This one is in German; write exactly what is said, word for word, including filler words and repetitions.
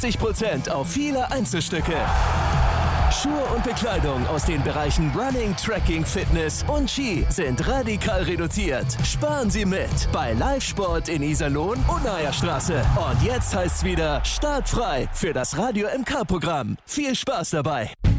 fünfzig Prozent auf viele Einzelstücke. Schuhe und Bekleidung aus den Bereichen Running, Trekking, Fitness und Ski sind radikal reduziert. Sparen Sie mit bei Live-Sport in Iserlohn und Unnajerstraße. Und jetzt heißt's wieder startfrei für das Radio M K-Programm. Viel Spaß dabei!